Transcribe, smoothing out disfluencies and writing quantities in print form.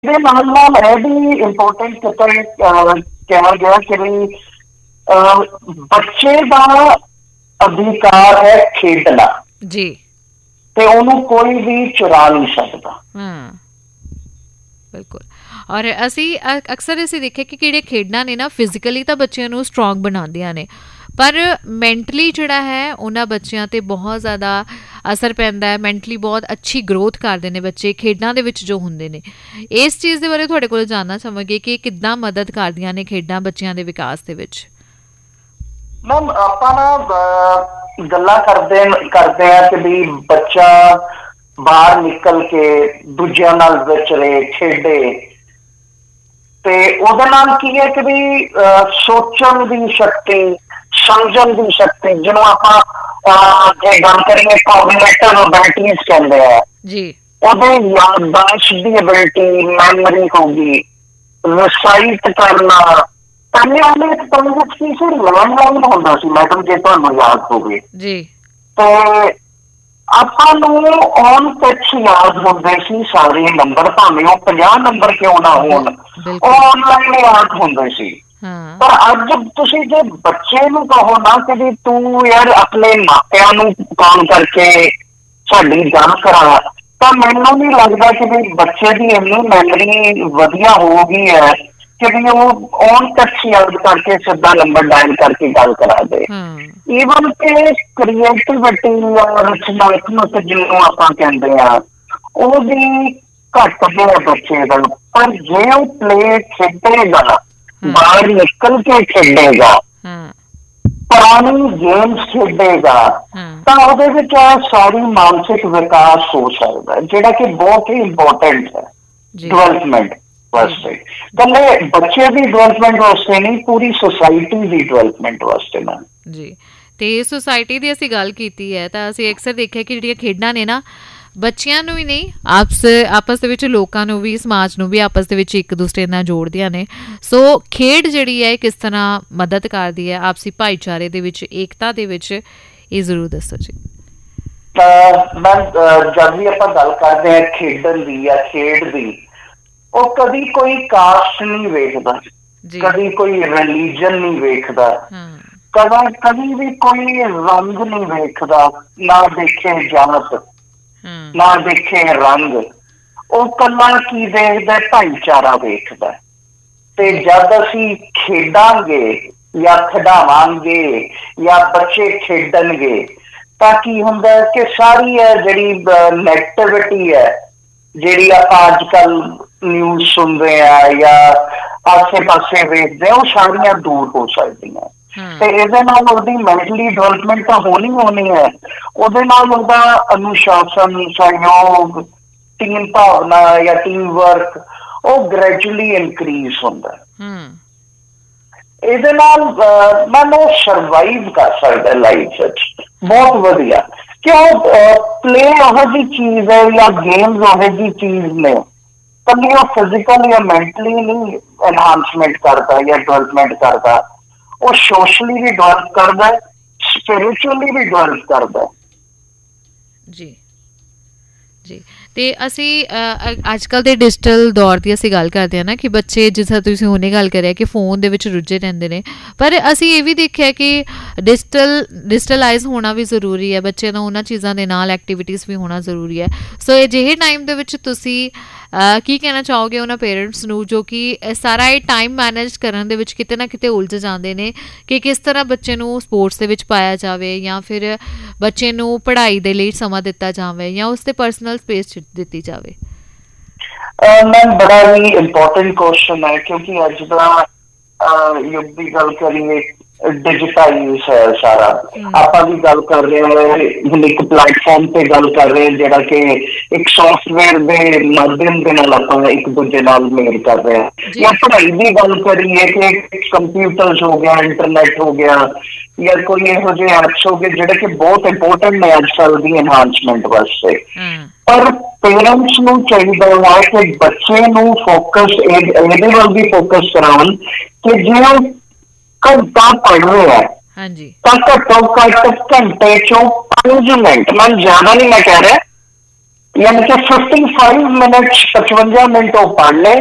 ਇਹਦੇ ਨਾਲ ਇਹ ਵੀ ਇੰਪੋਰਟੈਂਟ ਕਿਹਾ ਗਿਆ ਕਿ ਵੀ ਬੱਚੇ ਦਾ ਅਧਿਕਾਰ ਹੈ ਖੇਡਣਾ ਜੀ, ਤੇ ਉਹਨੂੰ ਕੋਈ ਵੀ ਚੁਰਾ ਨਹੀਂ ਸਕਦਾ। ਹਾਂ ਬਿਲਕੁਲ। ਔਰ ਅਸੀਂ ਅਕਸਰ ਅਸੀਂ ਦੇਖਿਆ ਕਿ ਕਿਹੜੀਆਂ ਖੇਡਾਂ ਨੇ ਨਾ ਫਿਜ਼ੀਕਲੀ ਤਾਂ ਬੱਚਿਆਂ ਨੂੰ ਸਟਰੋਂਗ ਬਣਾਉਂਦੀਆਂ ਨੇ, ਪਰ ਮੈਂਟਲੀ ਜਿਹੜਾ ਹੈ ਉਹਨਾਂ ਬੱਚਿਆਂ 'ਤੇ ਬਹੁਤ ਜ਼ਿਆਦਾ ਅਸਰ ਪੈਂਦਾ ਹੈ। ਮੈਂਟਲੀ ਬਹੁਤ ਅੱਛੀ ਗਰੋਥ ਕਰਦੇ ਨੇ ਬੱਚੇ ਖੇਡਾਂ ਦੇ ਵਿੱਚ ਜੋ ਹੁੰਦੇ ਨੇ। ਇਸ ਚੀਜ਼ ਦੇ ਬਾਰੇ ਤੁਹਾਡੇ ਕੋਲ ਜਾਣਨਾ ਚਾਹਾਂਗੇ ਕਿ ਕਿੱਦਾਂ ਮਦਦ ਕਰਦੀਆਂ ਨੇ ਖੇਡਾਂ ਬੱਚਿਆਂ ਦੇ ਵਿਕਾਸ ਦੇ ਵਿੱਚ। ਮੈਮ ਆਪਾਂ ਨਾ ਗੱਲਾਂ ਕਰਦੇ ਆ ਕਿ ਵੀ ਬੱਚਾ ਬਾਹਰ ਨਿਕਲ ਕੇ ਦੂਜਿਆਂ ਨਾਲ ਵਿਚਰੇ ਖੇਡੇ, ਤੇ ਉਹਦੇ ਨਾਲ ਕੀ ਹੈ ਕਿ ਵੀ ਸੋਚਣ ਦੀ ਸ਼ਕਤੀ, ਸਮਝਣ ਦੀ ਸ਼ਕਤੀ, ਜਿਹਨੂੰ ਆਪਾਂ ਜੇ ਗੱਲ ਕਰੀਏ ਕੋਗਨੀਟਿਵ ਐਬਿਲਿਟੀਜ਼ ਕਹਿੰਦੇ ਆ ਜੀ, ਉਹਦੇ ਯਾਦਦਾਸ਼ਤ ਦੀ ਐਬਿਲਿਟੀ, ਮੈਮਰੀ ਹੋਗੀ, ਰਿਸਾਈਟ ਕਰਨਾ। ਪਹਿਲੇ ਵਾਲੇ ਟਾਈਮ ਵਿੱਚ ਕੀ ਸੀ, ਲੈਂਡਲਾਈਨ ਹੁੰਦਾ ਸੀ ਮੈਡਮ, ਜੇ ਤੁਹਾਨੂੰ ਯਾਦ ਹੋਵੇ ਜੀ, ਤੇ ਆਪਾਂ ਨੂੰ ਔਨ ਟੱਚ ਯਾਦ ਹੁੰਦੇ ਸੀ ਸਾਰੇ ਨੰਬਰ, ਭਾਵੇਂ ਉਹ 50 ਨੰਬਰ ਕਿਉਂ ਨਾ ਹੋਣ, ਉਹ ਆਨਲਾਈਨ ਯਾਦ ਹੁੰਦੇ ਸੀ। ਪਰ ਅੱਜ ਤੁਸੀਂ ਜੇ ਬੱਚੇ ਨੂੰ ਕਹੋ ਨਾ ਕਿ ਵੀ ਤੂੰ ਯਾਰ ਆਪਣੇ ਮਾਪਿਆਂ ਨੂੰ ਕਾਲ ਕਰਕੇ ਸਾਡੀ ਗੱਲ ਕਰਾ, ਤਾਂ ਮੈਨੂੰ ਨਹੀਂ ਲੱਗਦਾ ਕਿ ਵੀ ਬੱਚੇ ਦੀ ਇੰਨੀ ਮੈਮਰੀ ਵਧੀਆ ਹੋ ਗਈ ਹੈ ਕਿ ਵੀ ਉਹ ਔਨ ਟੱਚ ਯਾਦ ਕਰਕੇ ਸਿੱਧਾ ਨੰਬਰ ਡਾਇਲ ਕਰਕੇ ਗੱਲ ਕਰਾ ਦੇ। ਈਵਨ ਕਿ ਕ੍ਰੀਏਟੀਵਿਟੀ ਜਾਂ ਰਚਨਾਤਮਕ ਜਿਹਨੂੰ ਆਪਾਂ ਕਹਿੰਦੇ ਆ, ਉਹਦੀ ਘੱਟ ਹੈ ਬੱਚੇ ਦਾ। ਪਰ ਜੇ ਉਹ ਪਲੇ ਖੇਡੇਗਾ, ਬਾਹਰ ਨਿਕਲ ਕੇ ਖੇਡੇਗਾ, ਪੁਰਾਣੀ ਗੇਮਸ ਖੇਡੇਗਾ, ਤਾਂ ਉਹਦੇ ਵਿੱਚ ਸਾਰੀ ਮਾਨਸਿਕ ਵਿਕਾਸ ਹੋ ਸਕਦਾ, ਜਿਹੜਾ ਕਿ ਬਹੁਤ ਹੀ ਇੰਪੋਰਟੈਂਟ ਹੈ ਡਿਵੈਲਪਮੈਂਟ ਵਾਸਤੇ। ਕੱਲੇ ਬੱਚੇ ਦੀ ਡਿਵੈਲਪਮੈਂਟ ਵਾਸਤੇ ਨਹੀਂ, ਪੂਰੀ ਸੁਸਾਇਟੀ ਦੀ ਡਿਵੈਲਪਮੈਂਟ ਵਾਸਤੇ ਨਾ ਜੀ। ਤੇ ਸੁਸਾਇਟੀ ਦੀ ਅਸੀਂ ਗੱਲ ਕੀਤੀ ਹੈ ਤਾਂ ਅਸੀਂ ਅਕਸਰ ਦੇਖਿਆ ਕਿ ਜਿਹੜੀਆਂ ਖੇਡਾਂ ਨੇ ਨਾ ਬੱਚਿਆਂ ਨੂੰ ਹੀ ਨਹੀਂ, ਆਪਸ ਦੇ ਵਿੱਚ ਲੋਕਾਂ ਨੂੰ ਵੀ, ਸਮਾਜ ਨੂੰ ਵੀ ਆਪਸ ਦੇ ਵਿੱਚ ਇੱਕ ਦੂਸਰੇ ਨਾਲ ਜੋੜਦੀਆਂ ਨੇ। ਸੋ ਖੇਡ ਜਿਹੜੀ ਹੈ ਕਿਸ ਤਰ੍ਹਾਂ ਮਦਦ ਕਰਦੀ ਹੈ ਆਪਸੀ ਭਾਈਚਾਰੇ ਦੇ ਵਿੱਚ, ਏਕਤਾ ਦੇ ਵਿੱਚ, ਇਹ ਜ਼ਰੂਰ ਦੱਸੋ ਜੀ। ਮੈਂ ਜਦ ਵੀ ਆਪਾਂ ਗੱਲ ਕਰਦੇ ਹਾਂ ਖੇਡਣ ਦੀ ਜਾਂ ਖੇਡ ਦੀ, ਉਹ ਕਦੀ ਕੋਈ ਕਾਸਟ ਨਹੀਂ ਵੇਖਦਾ, ਕਦੀ ਕੋਈ ਰਿਲੀਜਨ ਨਹੀਂ ਵੇਖਦਾ, ਕਦੀ ਵੀ ਕੋਈ ਰੰਗ ਨਹੀਂ ਵੇਖਦਾ, ਨਾ ਦੇਖੇ ਜਾਤ, ਨਾ ਦੇਖੇ ਰੰਗ। ਉਹ ਕੱਲਾ ਕੀ ਦੇਖਦਾ, ਭਾਈਚਾਰਾ ਵੇਖਦਾ। ਤੇ ਜਦ ਅਸੀਂ ਖੇਡਾਂਗੇ ਜਾਂ ਖਿਡਾਵਾਂਗੇ ਜਾਂ ਬੱਚੇ ਖੇਡਣਗੇ, ਤਾਂ ਕੀ ਹੁੰਦਾ ਕਿ ਸਾਰੀ ਹੈ ਜਿਹੜੀ ਨੈਗੇਟਿਵਿਟੀ ਹੈ, ਜਿਹੜੀ ਆਪਾਂ ਅੱਜ ਕੱਲ ਨਿਊਜ਼ ਸੁਣਦੇ ਆ ਜਾਂ ਆਸੇ ਪਾਸੇ ਵੇਖਦੇ ਆ, ਉਹ ਸਾਰੀਆਂ ਦੂਰ ਹੋ ਸਕਦੀਆਂ। ਤੇ ਇਹਦੇ ਨਾਲ ਉਹਦੀ ਮੈਂਟਲੀ ਡਿਵੈਲਪਮੈਂਟ ਤਾਂ ਹੋਣੀ ਹੈ, ਉਹਦੇ ਨਾਲ ਉਹਦਾ ਅਨੁਸ਼ਾਸਨ, ਸਹਿਯੋਗ, ਟੀਮ ਭਾਵਨਾ ਜਾਂ ਟੀਮ ਵਰਕ, ਉਹ ਗ੍ਰੈਜੂਅਲੀ ਇਨਕਰੀਜ਼ ਹੁੰਦਾ। ਇਹਦੇ ਨਾਲ ਉਹ ਸਰਵਾਈਵ ਕਰ ਸਕਦਾ ਲਾਈਫ ਵਿੱਚ ਬਹੁਤ ਵਧੀਆ। ਕਿਉਂ ਪਲੇ ਉਹੋ ਜਿਹੀ ਚੀਜ਼ ਹੈ ਜਾਂ ਗੇਮਸ ਉਹੋ ਜਿਹੀ ਚੀਜ਼ ਨੇ, ਕੱਲੀ ਉਹ ਫਿਜ਼ੀਕਲ ਜਾਂ ਮੈਂਟਲੀ ਨਹੀਂ ਐਨਹਾਂਸਮੈਂਟ ਕਰਦਾ ਜਾਂ ਡਿਵੈਲਪਮੈਂਟ ਕਰਦਾ, ਉਹ ਸੋਸ਼ਲੀ ਵੀ ਡਿਵੈਲਪ ਕਰਦਾ, ਸਪਿਰਿਚੁਅਲੀ ਵੀ ਡਿਵੈਲਪ ਕਰਦਾ। ਜੀ ਜੀ। ਤੇ ਅਸੀਂ ਅੱਜ ਕੱਲ੍ਹ ਦੇ ਡਿਜੀਟਲ ਦੌਰ ਦੀ ਅਸੀਂ ਗੱਲ ਕਰਦੇ ਹਾਂ ਨਾ ਕਿ ਬੱਚੇ, ਜਿਸ ਤਰ੍ਹਾਂ ਤੁਸੀਂ ਹੁਣੇ ਗੱਲ ਕਰਿਆ ਕਿ ਫੋਨ ਦੇ ਵਿੱਚ ਰੁੱਝੇ ਰਹਿੰਦੇ ਨੇ, ਪਰ ਅਸੀਂ ਇਹ ਵੀ ਦੇਖਿਆ ਕਿ ਡਿਜੀਟਲਾਈਜ਼ ਹੋਣਾ ਵੀ ਜ਼ਰੂਰੀ ਹੈ। ਬੱਚਿਆਂ ਦਾ ਉਹਨਾਂ ਚੀਜ਼ਾਂ ਦੇ ਨਾਲ ਐਕਟੀਵਿਟੀਜ਼ ਵੀ ਹੋਣਾ ਜ਼ਰੂਰੀ ਹੈ। ਸੋ ਅਜਿਹੇ ਟਾਈਮ ਦੇ ਵਿੱਚ ਤੁਸੀਂ ਕੀ ਕਹਿਣਾ ਚਾਹੋਗੇ ਉਹਨਾਂ ਪੇਰੈਂਟਸ ਨੂੰ ਜੋ ਕਿ ਸਾਰਾ ਇਹ ਟਾਈਮ ਮੈਨੇਜ ਕਰਨ ਦੇ ਵਿੱਚ ਕਿਤੇ ਨਾ ਕਿਤੇ ਉਲਝ ਜਾਂਦੇ ਨੇ, ਕਿ ਕਿਸ ਤਰ੍ਹਾਂ ਬੱਚੇ ਨੂੰ ਸਪੋਰਟਸ ਦੇ ਵਿੱਚ ਪਾਇਆ ਜਾਵੇ ਜਾਂ ਫਿਰ ਬੱਚੇ ਨੂੰ ਪੜ੍ਹਾਈ ਦੇ ਲਈ ਸਮਾਂ ਦਿੱਤਾ ਜਾਵੇ ਜਾਂ ਉਸਦੇ ਪਰਸਨਲ ਸਪੇਸ ਦਿੱਤੀ ਜਾਵੇ? ਮੈਮ ਬੜਾ ਹੀ ਇੰਪੋਰਟੈਂਟ ਕੁਐਸਚਨ ਹੈ, ਕਿਉਂਕਿ ਅੱਜ ਦਾ ਯੁੱਗ ਦੀ ਗੱਲ ਕਰੀਏ ਡਿਜੀਟਾਈਜ਼ ਹੈ ਸਾਰਾ। ਆਪਾਂ ਵੀ ਗੱਲ ਕਰ ਰਹੇ ਹਾਂ ਹੁਣ ਇੱਕ ਪਲੇਟਫਾਰਮ ਤੇ ਗੱਲ ਕਰ ਰਹੇ ਹਾਂ, ਜਿਹੜਾ ਕਿ ਇੱਕ ਸੌਫਟਵੇਅਰ ਦੇ ਮਾਧਿਅਮ ਦੇ ਨਾਲ ਆਪਾਂ ਇੱਕ ਦੂਜੇ ਨਾਲ ਮੇਲ ਕਰ ਰਹੇ ਹਾਂ। ਜਾਂ ਪੜ੍ਹਾਈ ਦੀ ਗੱਲ ਕਰੀਏ ਕਿ ਕੰਪਿਊਟਰਸ ਹੋ ਗਿਆ, ਇੰਟਰਨੈਟ ਹੋ ਗਿਆ, ਜਾਂ ਕੋਈ ਇਹੋ ਜਿਹੇ ਐਪਸ ਹੋ ਗਏ ਜਿਹੜੇ ਕਿ ਬਹੁਤ ਇੰਪੋਰਟੈਂਟ ਨੇ ਅੱਜ ਕੱਲ੍ਹ ਦੀ ਐਨਹਾਂਸਮੈਂਟ ਵਾਸਤੇ। ਪਰ ਪੇਰੈਂਟਸ ਨੂੰ ਚਾਹੀਦਾ ਹੈ ਕਿ ਬੱਚੇ ਨੂੰ ਫੋਕਸ ਇਹਦੇ ਵੱਲ ਵੀ ਫੋਕਸ ਕਰਾਉਣ ਕਿ ਜੇ ਉਹ ਘੰਟਾ ਪੜ੍ਹ ਰਿਹਾ ਹੈ ਤਾਂ ਘੱਟੋ ਘੱਟ ਘੰਟੇ ਚੋਂ 5 ਮਿੰਟ, ਮੈਂ ਜ਼ਿਆਦਾ ਨਹੀਂ ਮੈਂ ਕਹਿ ਰਿਹਾ, यानी कि 55 मिनट 55 मिनट वो पढ़ ले